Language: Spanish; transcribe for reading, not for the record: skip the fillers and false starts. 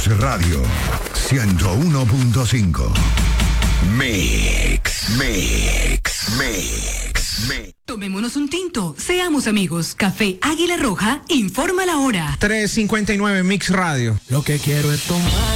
Radio 101.5. Mix. Tomémonos un tinto, seamos amigos. Café Águila Roja informa la hora. 3:59 Mix Radio. Lo que quiero es tomar